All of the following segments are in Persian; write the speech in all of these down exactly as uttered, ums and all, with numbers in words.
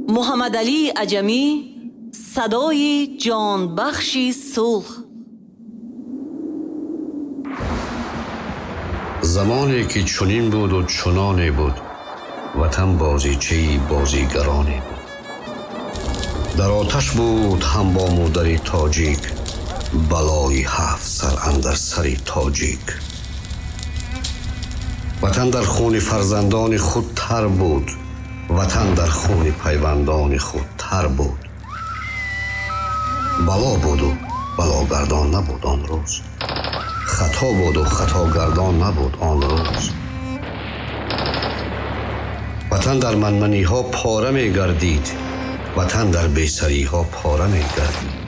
محمد علی عجمی، صدای جان بخشی صلح. زمانی که چنین بود و چنانی بود، وطن بازیچه بازیگرانی بود. در آتش بود هم با مادر تاجیک، بلای هفت سر اندر سری تاجیک. وطن در خون فرزندان خود تر بود، وطن در خون پیوندان خود تر بود. بلا بود و بلاگردان نبود آن روز، خطا بود و خطاگردان نبود آن روز. وطن در منمنی ها پاره می گردید، وطن در بیسری ها پاره می گردید.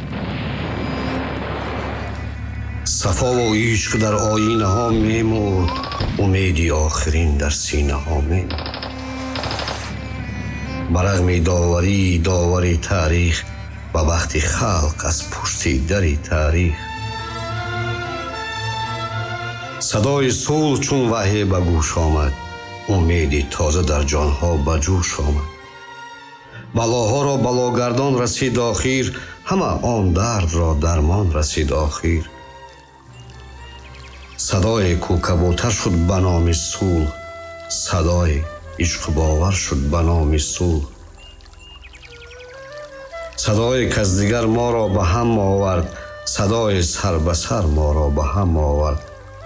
صفا و عشق در آینه ها می مرد، امیدی آخرین در سینه ها می مرد. برغم داوری داوری تاریخ، و وقتی خلق از پشتی دری تاریخ. صدای صلح چون وحی به گوش آمد، امیدی تازه در جانها به جوش آمد. بلاها را بلاگردان رسید آخر، همه آن درد را درمان رسید آخر. صدای کوکبوتر شد به نام صلح، صدای عشق باور شد به نام صلح. صدای کس دیگر ما را به هم آورد، صدای سر به سر ما را به هم آورد.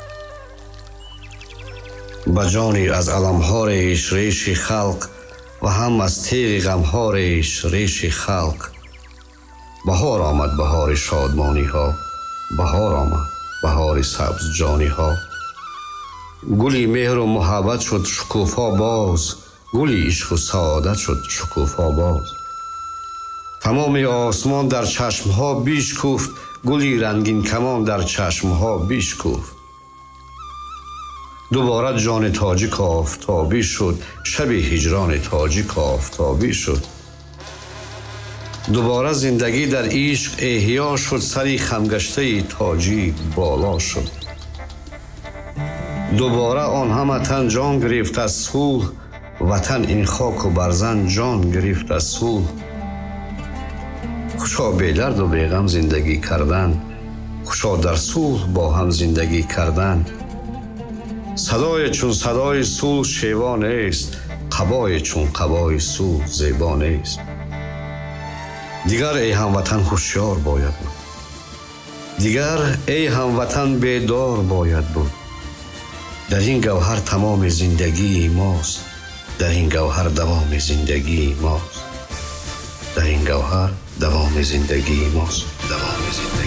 به جانی از علمها ریش ریش خلق، و هم از تیغ غمها ریش ریش خلق. بهار آمد بهار شادمانی ها، بهار آمد بهار سبز جانی ها. گلی مهر و محبت شد شکوفا باز، گلی عشق و سعادت شد شکوفا باز. تمام آسمان در چشمها بیش کوفت، گلی رنگین کمان در چشمها بیش کوفت. دوباره جان تاجیک آفتابی شد، شب هجران تاجیک آفتابی شد. دوباره زندگی در عشق احیا شد، سری خمگشته تاجیک بالا شد. دوباره آن همه تن جان گرفت از صلح، وطن این خاک و برزن جان گرفت از صلح. خوشا بی درد و بی غم زندگی کردن، خوشا در صلح با هم زندگی کردن. صدای چون صدای صلح شیوا نیست، قبای چون قبای صلح زیبا نیست. دیگر ای هموطن هوشیار باید بود، دیگر ای هموطن بیدار باید بود. در این گوهر تمام زندگی ماست، در این گوهر دوام زندگی ماست، در این گوهر دوام زندگی ماست، دوام زندگی.